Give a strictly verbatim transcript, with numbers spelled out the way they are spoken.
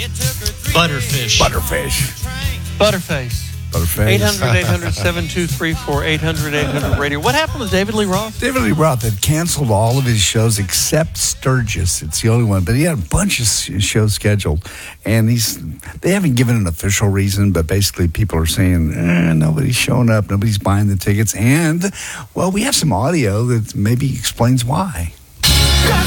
Butterfish. Butterfish. Butterface. Butterface. eight hundred, eight hundred, seven two three four, eight hundred, eight hundred radio. What happened with David Lee Roth? David Lee Roth had canceled all of his shows except Sturgis. It's the only one, but he had a bunch of shows scheduled, and he's they haven't given an official reason, but basically people are saying eh, nobody's showing up, nobody's buying the tickets, and well, we have some audio that maybe explains why.